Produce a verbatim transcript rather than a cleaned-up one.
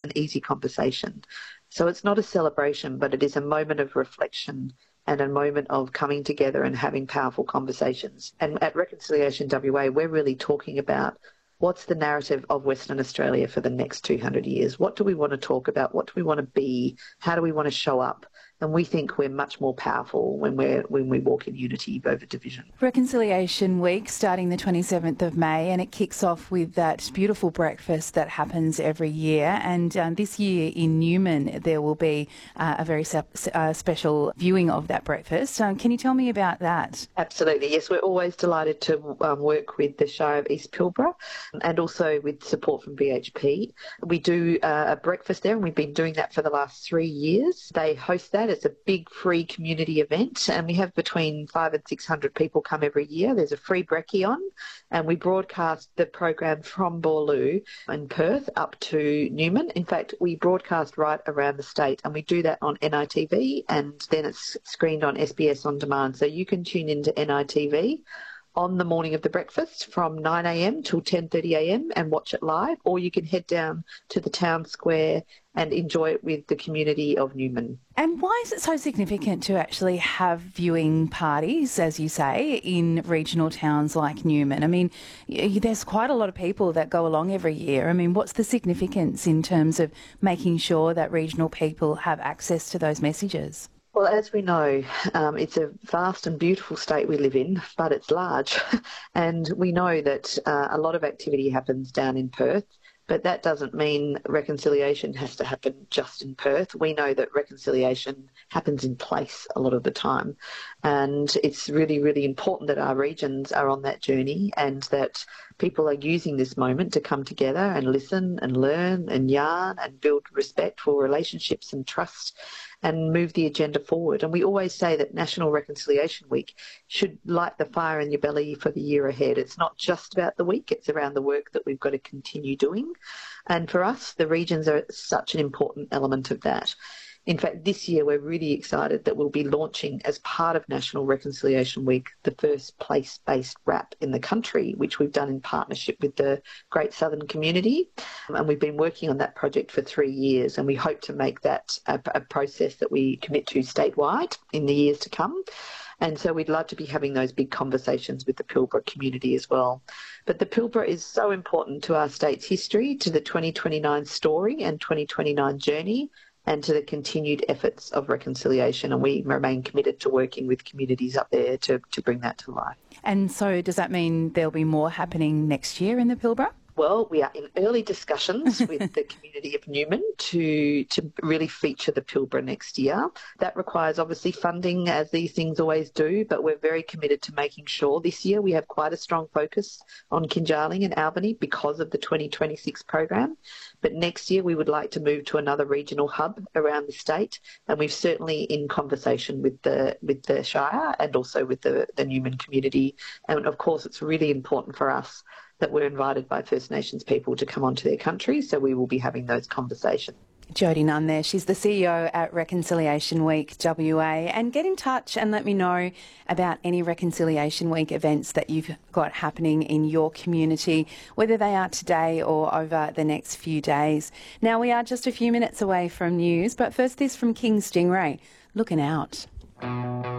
an easy conversation. So it's not a celebration, but it is a moment of reflection and a moment of coming together and having powerful conversations. And at Reconciliation W A, we're really talking about what's the narrative of Western Australia for the next two hundred years? What do we want to talk about? What do we want to be? How do we want to show up? And we think we're much more powerful when we're when we walk in unity over division. Reconciliation Week starting the twenty-seventh of May, and it kicks off with that beautiful breakfast that happens every year. And um, this year in Newman there will be uh, a very se- uh, special viewing of that breakfast. Um, can you tell me about that? Absolutely, yes. We're always delighted to um, work with the Shire of East Pilbara and also with support from B H P. We do uh, a breakfast there, and we've been doing that for the last three years. They host that. It's a big free community event, and we have between five and six hundred people come every year. There's a free brekkie on, and we broadcast the program from Boorloo in Perth up to Newman. In fact, we broadcast right around the state, and we do that on N I T V, and then it's screened on S B S On Demand. So you can tune into N I T V on the morning of the breakfast from nine a m till ten thirty a m and watch it live, or you can head down to the town square and enjoy it with the community of Newman. And why is it so significant to actually have viewing parties, as you say, in regional towns like Newman? I mean, there's quite a lot of people that go along every year. I mean, what's the significance in terms of making sure that regional people have access to those messages? Well, as we know, um, it's a vast and beautiful state we live in, but it's large. And we know that uh, a lot of activity happens down in Perth, but that doesn't mean reconciliation has to happen just in Perth. We know that reconciliation happens in place a lot of the time. And it's really, really important that our regions are on that journey and that people are using this moment to come together and listen and learn and yarn and build respect for relationships and trust and move the agenda forward. And we always say that National Reconciliation Week should light the fire in your belly for the year ahead. It's not just about the week, it's around the work that we've got to continue doing. And for us, the regions are such an important element of that. In fact, this year we're really excited that we'll be launching, as part of National Reconciliation Week, the first place-based wrap in the country, which we've done in partnership with the Great Southern Community. And we've been working on that project for three years, and we hope to make that a, a process that we commit to statewide in the years to come. And so we'd love to be having those big conversations with the Pilbara community as well. But the Pilbara is so important to our state's history, to the twenty twenty-nine story and twenty twenty-nine journey, and to the continued efforts of reconciliation. And we remain committed to working with communities up there to, to bring that to life. And so does that mean there'll be more happening next year in the Pilbara? Well, we are in early discussions with the community of Newman to to really feature the Pilbara next year. That requires obviously funding, as these things always do, but we're very committed to making sure this year we have quite a strong focus on Kinjarling and Albany because of the twenty twenty-six program. But next year we would like to move to another regional hub around the state, and we've certainly in conversation with the with the Shire and also with the, the Newman community. And of course it's really important for us that we're invited by First Nations people to come onto their country, so we will be having those conversations. Jodie Nunn there. She's the C E O at Reconciliation Week W A. And get in touch and let me know about any Reconciliation Week events that you've got happening in your community, whether they are today or over the next few days. Now, we are just a few minutes away from news, but first this from King Stingray. Looking out.